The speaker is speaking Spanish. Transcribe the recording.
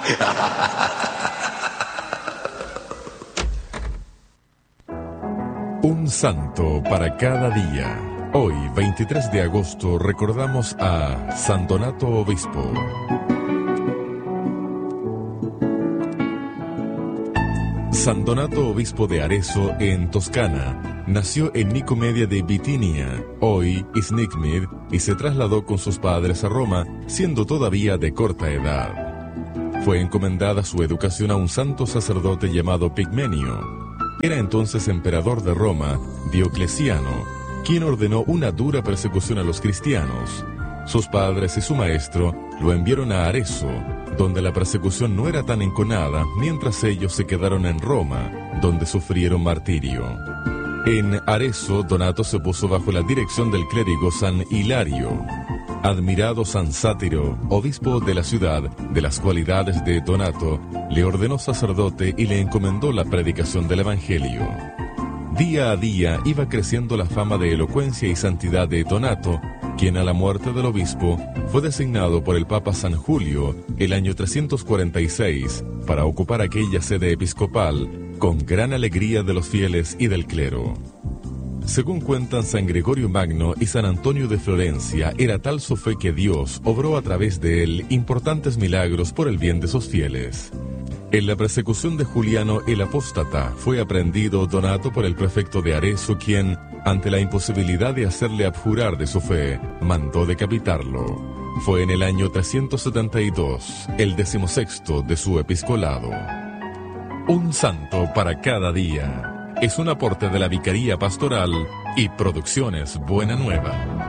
Un santo para cada día. Hoy, 23 de agosto, recordamos a San Donato Obispo. San Donato Obispo de Arezzo, en Toscana, nació en Nicomedia de Bitinia, hoy Iznikmid, y se trasladó con sus padres a Roma, siendo todavía de corta edad. Fue encomendada su educación a un santo sacerdote llamado Pigmenio. Era entonces emperador de Roma, Diocleciano, quien ordenó una dura persecución a los cristianos. Sus padres y su maestro lo enviaron a Arezzo, donde la persecución no era tan enconada, mientras ellos se quedaron en Roma, donde sufrieron martirio. En Arezzo, Donato se puso bajo la dirección del clérigo San Hilario. Admirado San Sátiro, obispo de la ciudad, de las cualidades de Donato, le ordenó sacerdote y le encomendó la predicación del Evangelio. Día a día iba creciendo la fama de elocuencia y santidad de Donato, quien a la muerte del obispo fue designado por el Papa San Julio el año 346 para ocupar aquella sede episcopal con gran alegría de los fieles y del clero. Según cuentan San Gregorio Magno y San Antonio de Florencia, era tal su fe que Dios obró a través de él importantes milagros por el bien de sus fieles. En la persecución de Juliano el Apóstata fue aprehendido Donato por el prefecto de Arezzo, quien, ante la imposibilidad de hacerle abjurar de su fe, mandó decapitarlo. Fue en el año 372, el 16º de su episcolado. Un santo para cada día. Es un aporte de la Vicaría Pastoral y Producciones Buena Nueva.